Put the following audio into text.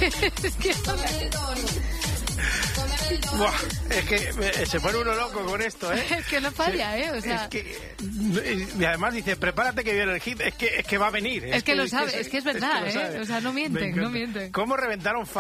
Buah, es que se pone uno loco con esto, ¿eh? Es que no falla, ¿eh? O sea... Es que, y además dice, prepárate que viene el hit. Es que va a venir. Es que lo sabe, es que es verdad, ¿eh? O sea, no mienten. ¿Cómo reventaron